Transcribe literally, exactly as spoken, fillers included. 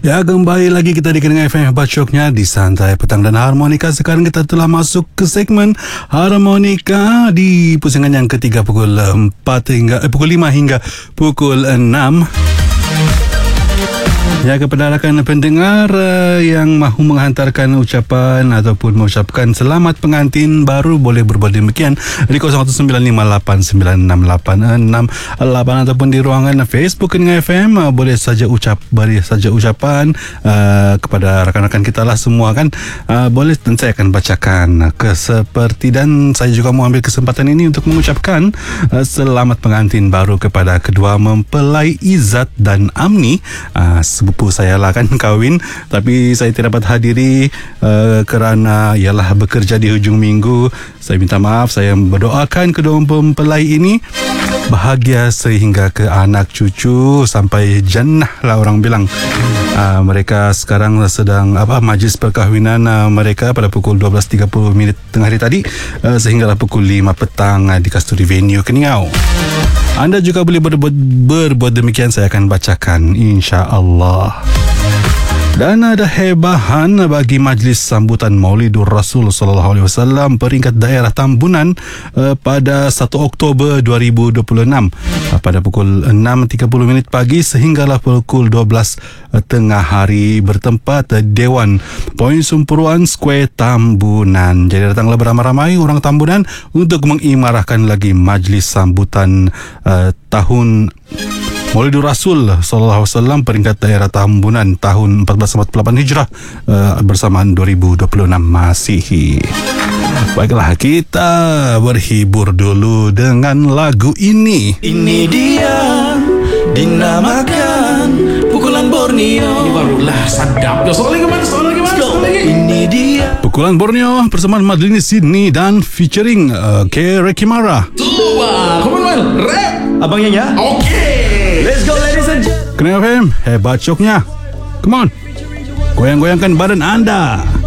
Ya, kembali lagi kita di Kenang F M Bacoknya di Santai Petang dan Harmonika. Sekarang kita telah masuk ke segmen Harmonika di pusingan yang ketiga pukul empat hingga eh, pukul lima hingga pukul enam. Ya, kepada rakan pendengar uh, yang mahu menghantarkan ucapan ataupun mengucapkan selamat pengantin baru, boleh berbuat demikian di kosong satu sembilan lima lapan sembilan enam lapan enam lapan ataupun di ruangan Facebook Kenang F M. Uh, boleh saja ucap beri saja ucapan uh, kepada rakan-rakan kita lah semua kan. Uh, boleh, dan saya akan bacakan uh, seperti, dan saya juga mau ambil kesempatan ini untuk mengucapkan uh, selamat pengantin baru kepada kedua mempelai Izzat dan Amni. Uh, sepupu saya lah kan kahwin, tapi saya tidak dapat hadiri uh, kerana ialah bekerja di hujung minggu. Saya minta maaf. Saya berdoakan kedua mempelai ini bahagia sehingga ke anak cucu sampai jannah lah orang bilang. Uh, mereka sekarang sedang apa majlis perkahwinan uh, mereka pada pukul dua belas tiga puluh minit tengah hari tadi uh, sehinggalah pukul lima petang uh, di Kasturi Venue Keningau. Anda juga boleh berbuat, berbuat demikian. Saya akan bacakan insya-Allah. Dan ada hebahan bagi majlis sambutan Maulidur Rasul sallallahu alaihi wasallam peringkat daerah Tambunan uh, pada satu Oktober dua ribu dua puluh enam uh, pada pukul enam tiga puluh minit pagi sehinggalah pukul dua belas uh, tengah hari bertempat uh, Dewan Poin Sumpuruan Square Tambunan. Jadi datanglah beramai-ramai orang Tambunan untuk mengimarahkan lagi majlis sambutan uh, tahun Maulidur Rasul sallallahu alaihi wasallam peringkat daerah Tambunan tahun empat belas empat puluh lapan Hijrah uh, bersamaan dua ribu dua puluh enam Masihi. Baiklah, kita berhibur dulu dengan lagu ini. Ini dia dinamakan Pukulan Borneo. Ini barulah sadap. Yo, soal lagi mana? Soal lagi mana? Soal lagi. Ini dia Pukulan Borneo persembahan Madlini Sydney dan featuring uh, K. Rekimara. Tua, come on man, rap. abangnya ya. Okay. Let's go ladies and gentlemen. Kenang F M, hebat coknya. Come on, goyang-goyangkan badan anda.